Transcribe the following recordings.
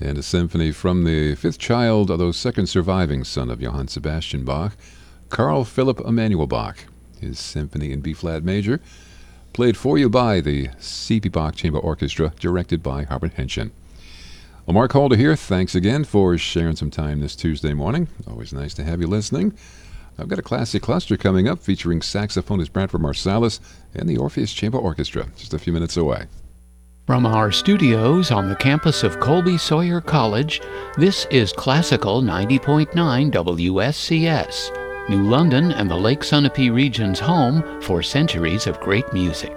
and a symphony from the fifth child, although second surviving son of Johann Sebastian Bach, Carl Philipp Emanuel Bach. His symphony in B-flat major, played for you by the C.P. Bach Chamber Orchestra, directed by Howard Henshin. Well, Mark Holder here. Thanks again for sharing some time this Tuesday morning. Always nice to have you listening. I've got a classic cluster coming up featuring saxophonist Bradford Marsalis and the Orpheus Chamber Orchestra, just a few minutes away. From our studios on the campus of Colby Sawyer College, this is Classical 90.9 WSCS, New London and the Lake Sunapee region's home for centuries of great music.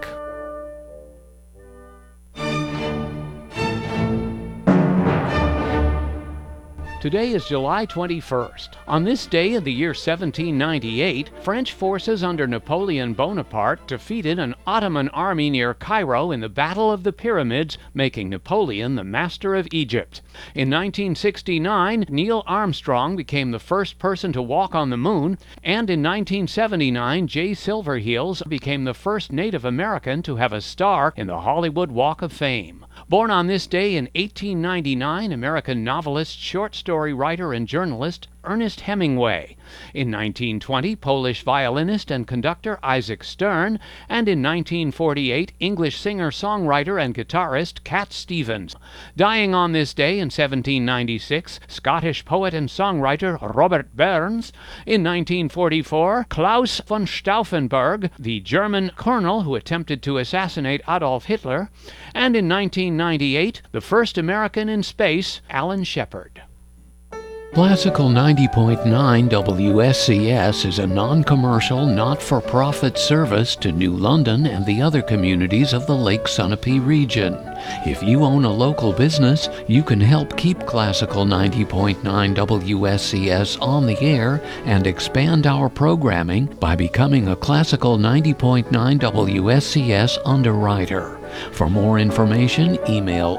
Today is July 21st. On this day in the year 1798, French forces under Napoleon Bonaparte defeated an Ottoman army near Cairo in the Battle of the Pyramids, making Napoleon the master of Egypt. In 1969, Neil Armstrong became the first person to walk on the moon, and in 1979, Jay Silverheels became the first Native American to have a star in the Hollywood Walk of Fame. Born on this day in 1899, American novelist, short story writer, and journalist Ernest Hemingway. In 1920, Polish violinist and conductor Isaac Stern. And in 1948, English singer-songwriter and guitarist Cat Stevens. Dying on this day in 1796, Scottish poet and songwriter Robert Burns. In 1944, Klaus von Stauffenberg, the German colonel who attempted to assassinate Adolf Hitler. And in 1998, the first American in space, Alan Shepard. Classical 90.9 WSCS is a non-commercial, not-for-profit service to New London and the other communities of the Lake Sunapee region. If you own a local business, you can help keep Classical 90.9 WSCS on the air and expand our programming by becoming a Classical 90.9 WSCS underwriter. For more information, email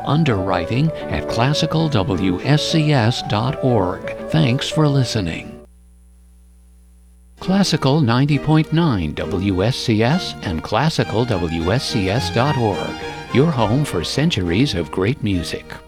underwriting@classicalwscs.org. Thanks for listening. Classical 90.9 WSCS and classicalwscs.org, your home for centuries of great music.